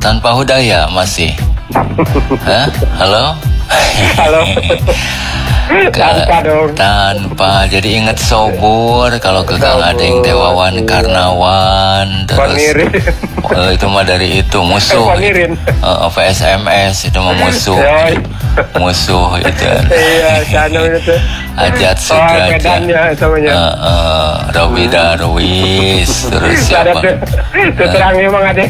tanpa Hudaya masih. Hah? Halo? Halo. Tanpa dong. Tanpa. Jadi inget Sobur kalau ke Kang Adeng Dewawan Karnawan terus. Itu mah dari itu musuh. VSMS itu mah musuh. Musuh itu. Iya, sana itu. Ajat Sudrajat. Robi Darwis terus siapa? Terangnya Mang Adeng.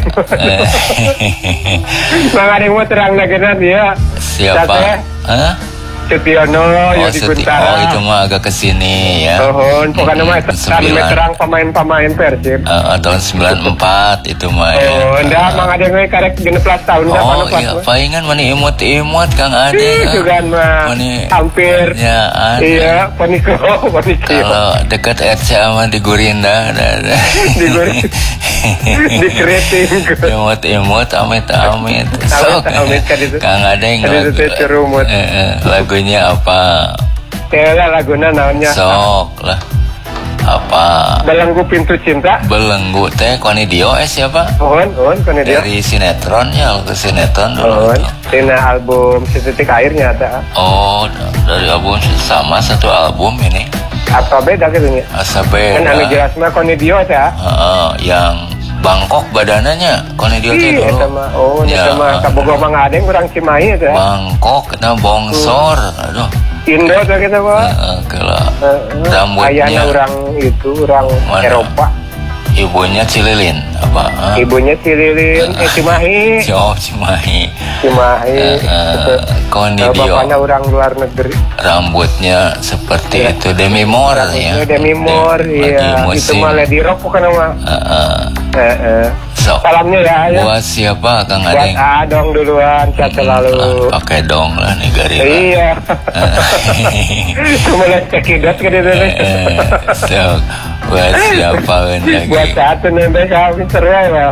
Mang Adeng mau terang nageuna dia. Siapa? Setiono yang di Guntara. Oh, itu mah agak kesini ya. Pokoknya mah terang pemain-pemain Persib. Tahun 94 itu mah ya. Enggak, Mang Adeng karek 16 tahun dah Oh iya, palingan mani imut-imut Kang Adeng. Juga mah hampir. Ya, iya, paniko. Kalau dekat RCA mah di Gurinda. Di Gurinda. Di keriting. Imut-imut, amit-amit. Sok. Kang Adeng. Lagunya apa? Ya lagunya naonnya. Sok lah. Apa? Belenggu Pintu Cinta. Belenggu teh Konidio siapa? Konidio. Dari sinetron ya, ke sinetron dulu. Tina album Setitik Airnya ada. Oh, dari album sama satu album ini. Apa beda gitu nya? Asa beda. Kan anu jelas mah Konidio ya. Yang Bangkok badananya Konidio teh dulu. Sama Kabogo Mang Adeng kurang Cimahi itu ya. Bangkok kita bongsor. Aduh. Indo tuh kita mah. Kalau rambutnya ayana orang Eropa. Ibunya Cililin apa? Ibunya Cililin, Cimahi. Cimahi. Konidio. Bapaknya orang luar negeri. Rambutnya seperti itu Demi Moore ya. Demi Moore iya. Itu mah Lady Rock bukan mah. So, salamnya ya. Buat siapa Kang Adeng? Buat Adong duluan, sehat selalu. Pakai dong lah nih Garila. Iya. Cuma lihat cekidot ke dia. So, buat siapa lagi? Buat satu nembel kami seruai lah.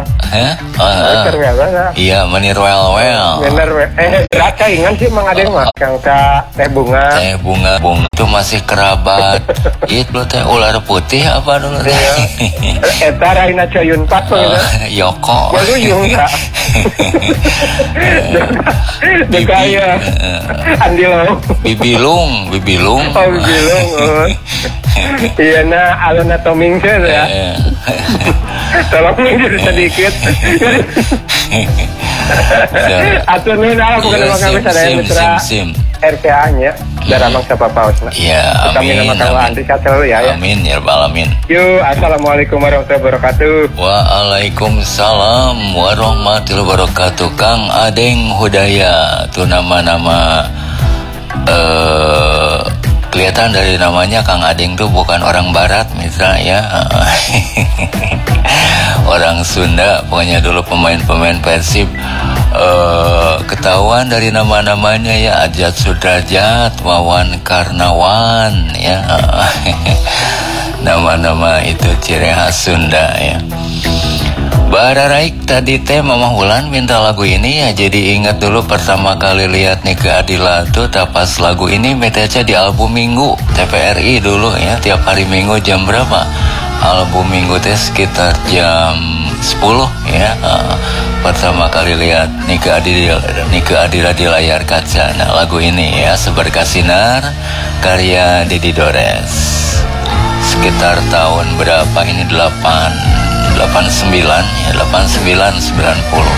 Iya, menir well. Bener. Berat ingan sih Mang Adeng mah. Kang teh bunga. Teh bunga itu masih kerabat. Itu teh ular putih apa dulu? Eta Raina Coyun Pat gitu. Yoko. Baru yung ka. Dekaya. Andilo. Bibilung. Oh, Bibilung. Iya na Alona Toming ya. Tolong minggir sedikit. Atur nih nah bukan nama kami sadaya mitra RCA-nya. Darah mangsa papaosna. Iya, amin. Kami nama Kang Andri selalu ya. Amin ya rabbal alamin. Yuk, assalamualaikum warahmatullahi wabarakatuh. Waalaikumsalam warahmatullahi wabarakatuh. Kang Adeng Hudaya. Itu nama-nama kelihatan dari namanya Kang Adeng tuh bukan orang barat mitra ya. Orang Sunda, pokoknya dulu pemain-pemain Persib. Ketahuan dari nama-namanya ya, Ajat Sudrajat, Wawan Karnawan ya. Nama-nama itu ciri khas Sunda ya. Bararaik tadi teh Mama Hulan minta lagu ini ya, jadi ingat dulu pertama kali lihat Nike Adila tuh pas lagu ini BTC di album Minggu TVRI dulu ya, tiap hari Minggu jam berapa? Album Minggu teh sekitar jam 10 ya. Pertama kali lihat Nike Adila di layar kaca. Nah, lagu ini ya, Seberkas Sinar karya Didi Dores. Sekitar tahun berapa ini? 89 ya, 89 90